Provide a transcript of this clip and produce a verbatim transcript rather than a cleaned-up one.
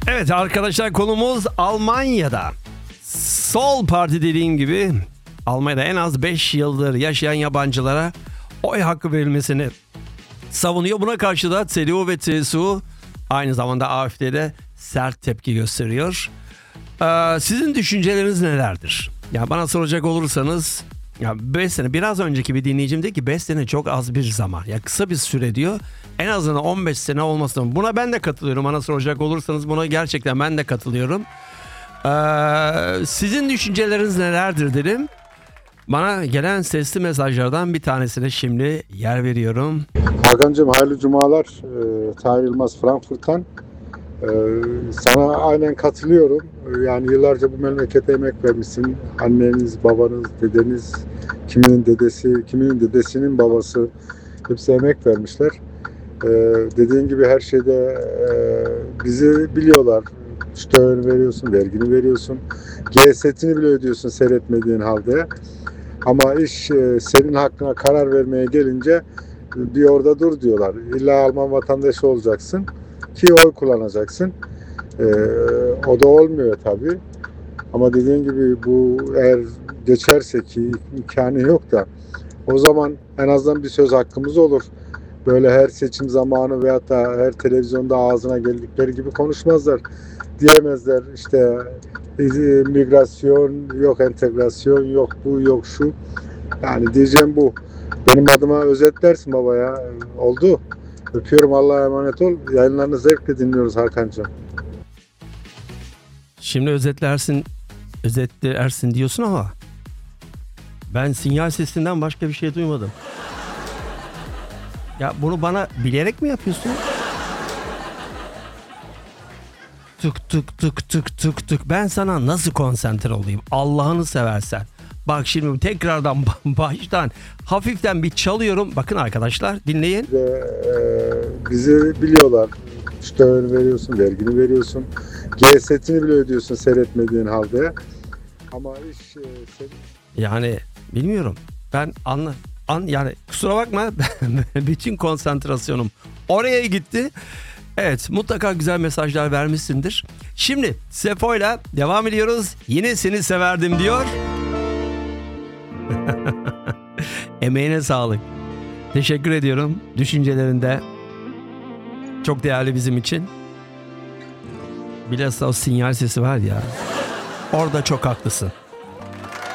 Evet arkadaşlar, konumuz Almanya'da. Sol Parti dediğim gibi Almanya'da en az beş yıldır yaşayan yabancılara oy hakkı verilmesini savunuyor. Buna karşı da C D U ve C S U, aynı zamanda A F D'de sert tepki gösteriyor. Ee, sizin düşünceleriniz nelerdir? Ya bana soracak olursanız, ya beş sene, biraz önceki bir dinleyicim dedi ki beş sene çok az bir zaman. Ya kısa bir süre diyor. En azından on beş sene olmasın. Buna ben de katılıyorum. Bana soracak olursanız buna gerçekten ben de katılıyorum. Ee, sizin düşünceleriniz nelerdir dedim. Bana gelen sesli mesajlardan bir tanesine şimdi yer veriyorum. Hakan'cığım hayırlı cumalar. Ee, Tahir Yılmaz Frankfurt'tan. Ee, sana aynen katılıyorum. Yani yıllarca bu memlekete emek vermişsin. Anneniz, babanız, dedeniz, kiminin dedesi, kiminin dedesinin babası hepsi emek vermişler. Ee, dediğin gibi her şeyde e, bizi biliyorlar. İşte öğün veriyorsun, vergini veriyorsun. G S'ini bile ödüyorsun seyretmediğin halde. Ama iş e, senin hakkına karar vermeye gelince bir orada dur diyorlar. İlla Alman vatandaşı olacaksın ki oy kullanacaksın. Ee, o da olmuyor tabii. Ama dediğin gibi bu eğer geçerse, ki imkanı yok da, o zaman en azından bir söz hakkımız olur. Böyle her seçim zamanı veyahut da her televizyonda ağzına geldikleri gibi konuşmazlar. Diyemezler işte migrasyon yok, entegrasyon yok, bu yok, şu. Yani diyeceğim bu. Benim adıma özetlersin baba ya. Oldu. Öpüyorum, Allah'a emanet ol. Yayınlarını zevkle dinliyoruz Hakan'cığım. Şimdi özetlersin, özetlersin diyorsun ama ben sinyal sesinden başka bir şey duymadım. Ya bunu bana bilerek mi yapıyorsun? Tık tık tık tık tık tık. Ben sana nasıl konsantre olayım? Allah'ını seversen. Bak şimdi tekrardan baştan hafiften bir çalıyorum. Bakın arkadaşlar, dinleyin. Ve, e, bizi biliyorlar. İşte öğün veriyorsun, vergini veriyorsun. G S'ini bile ödüyorsun seyretmediğin halde. Ama iş e, senin... Yani bilmiyorum. Ben anla an yani kusura bakma. Bütün konsantrasyonum oraya gitti. Evet, mutlaka güzel mesajlar vermişsindir. Şimdi Sefo'yla devam ediyoruz. Yine seni severdim diyor. Emeğine sağlık. Teşekkür ediyorum. Düşüncelerinde çok değerli bizim için. Bilhassa o sinyal sesi var ya. Orada çok haklısın.